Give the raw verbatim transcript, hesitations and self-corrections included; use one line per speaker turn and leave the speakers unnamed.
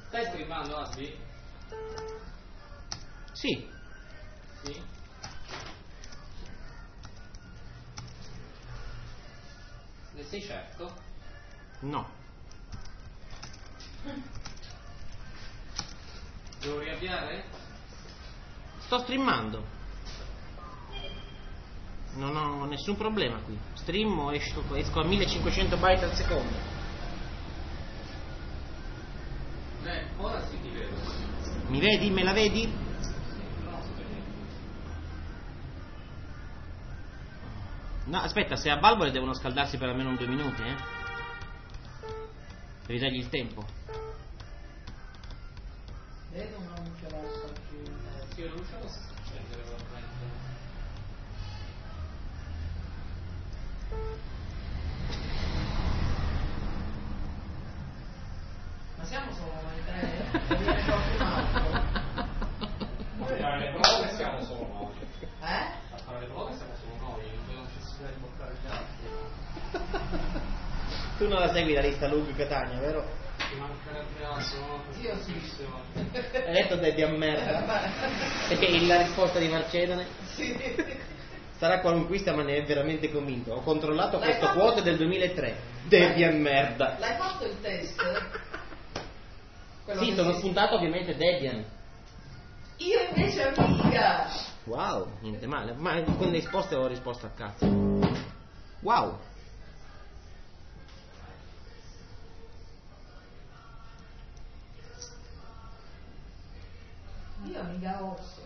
Stai streamando, Asbi?
Sì.
Sì? Ne sei certo?
No.
Devo riavviare?
Sto streamando. Non ho nessun problema qui. Streamo, esco, esco a millecinquecento byte al secondo.
Beh, ora sì ti vedo.
Mi vedi? Me la vedi? No, aspetta, se a valvole devono scaldarsi per almeno un due minuti, eh? Per dargli il tempo.
Vedo una luce rossa più.
Sì, la luce rossa sta accendere veramente.
Ma siamo solo noi tre? O viene qualcun altro?
Noi a le prove siamo solo noi.
Eh?
A fare le prove siamo solo noi, non c'è necessità di portare gli altri.
Tu non la segui la lista Lug Catania, vero?
Ti mancherebbe altro, no?
Io sì.
Hai detto Daddy a merda. E la risposta di Marcedone?
Sì.
Sarà qualunquista, ma ne è veramente convinto. Ho controllato
L'hai
questo
fatto?
quote del duemilatré. Daddy a merda.
L'hai fatto il test? Quello
Sì,
che
sono
si-
spuntato ovviamente Debian.
Io invece amica.
Wow, niente male. Ma con le risposte ho risposto a cazzo. Wow.
Io amica osso.